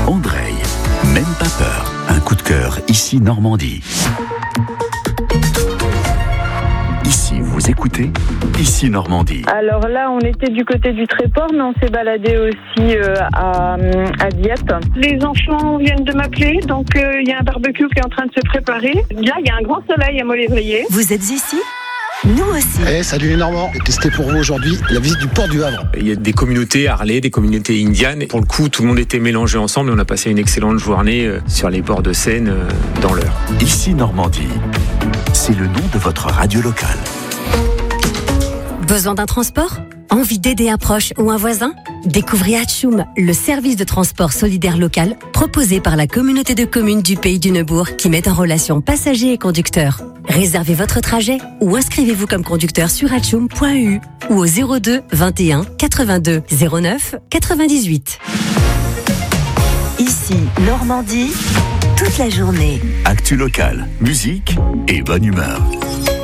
Andrei, même pas peur. Un coup de cœur, ici Normandie. Ici, vous écoutez, ici Normandie. Alors là, on était du côté du Tréport, mais on s'est baladé aussi à Dieppe. Les enfants viennent de m'appeler, donc il y a un barbecue qui est en train de se préparer. Là, il y a un grand soleil à Molévrier. Vous êtes ici ? Nous aussi. Salut les Normands, j'ai testé pour vous aujourd'hui la visite du port du Havre. Il y a des communautés Harley, des communautés indiennes. Pour le coup, tout le monde était mélangé ensemble et on a passé une excellente journée sur les bords de Seine dans l'Eure. Ici Normandie, c'est le nom de votre radio locale. Besoin d'un transport ? Envie d'aider un proche ou un voisin ? Découvrez Hatchoum, le service de transport solidaire local proposé par la communauté de communes du Pays du Neubourg qui met en relation passagers et conducteurs. Réservez votre trajet ou inscrivez-vous comme conducteur sur hatchoum.eu ou au 02 21 82 09 98. Ici, Normandie, toute la journée. Actu locale, musique et bonne humeur.